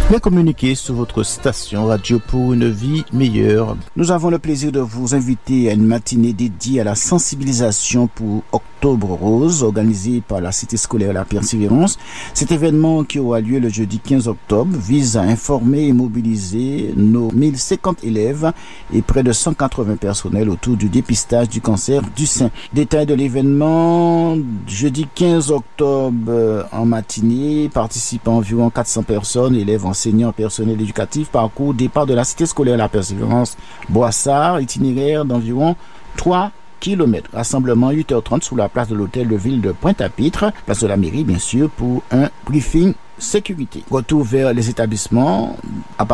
Bien communiquer sur votre station Radio pour une vie meilleure. Nous avons le plaisir de vous inviter à une matinée dédiée à la sensibilisation pour Octobre Rose, organisée par la Cité scolaire La Persévérance. Cet événement qui aura lieu le jeudi 15 octobre vise à informer et mobiliser nos 1050 élèves et près de 180 personnels autour du dépistage du cancer du sein. Détail de l'événement, jeudi 15 octobre en matinée, participent environ 400 personnes, élèves, enseignants, personnel éducatif, parcours départ de la Cité scolaire La Persévérance, Boissard, itinéraire d'environ 3 km. Rassemblement 8h30 sous la place de l'hôtel de ville de Pointe-à-Pitre, place de la mairie bien sûr, pour un briefing sécurité. Retour vers les établissements à